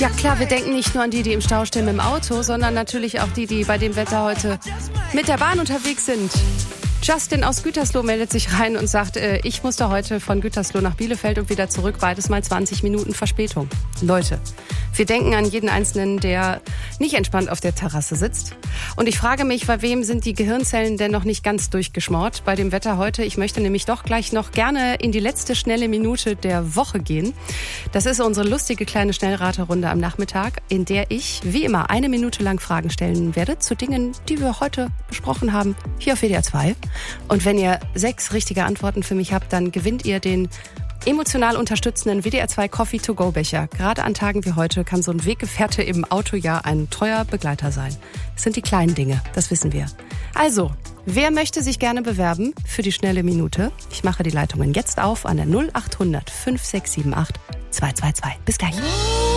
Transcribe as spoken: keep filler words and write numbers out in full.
Ja klar, wir denken nicht nur an die, die im Stau stehen mit dem Auto, sondern natürlich auch die, die bei dem Wetter heute mit der Bahn unterwegs sind. Justin aus Gütersloh meldet sich rein und sagt, äh, ich musste heute von Gütersloh nach Bielefeld und wieder zurück, beides mal zwanzig Minuten Verspätung. Leute, wir denken an jeden Einzelnen, der nicht entspannt auf der Terrasse sitzt. Und ich frage mich, bei wem sind die Gehirnzellen denn noch nicht ganz durchgeschmort bei dem Wetter heute? Ich möchte nämlich doch gleich noch gerne in die letzte schnelle Minute der Woche gehen. Das ist unsere lustige kleine Schnellraterunde am Nachmittag, in der ich, wie immer, eine Minute lang Fragen stellen werde zu Dingen, die wir heute besprochen haben, hier auf W D R zwei. Und wenn ihr sechs richtige Antworten für mich habt, dann gewinnt ihr den emotional unterstützenden W D R zwei Coffee to go Becher. Gerade an Tagen wie heute kann so ein Weggefährte im Auto ja ein treuer Begleiter sein. Das sind die kleinen Dinge, das wissen wir. Also, wer möchte sich gerne bewerben für die schnelle Minute? Ich mache die Leitungen jetzt auf an der null acht hundert fünf sechs sieben acht zwei zwei zwei. Bis gleich.